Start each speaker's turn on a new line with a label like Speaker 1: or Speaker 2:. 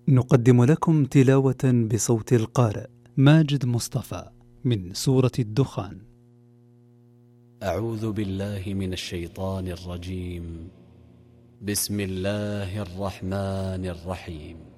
Speaker 1: نقدم لكم تلاوة بصوت القارئ ماجد مصطفى من سورة الدخان.
Speaker 2: أعوذ بالله من الشيطان الرجيم. بسم الله الرحمن الرحيم.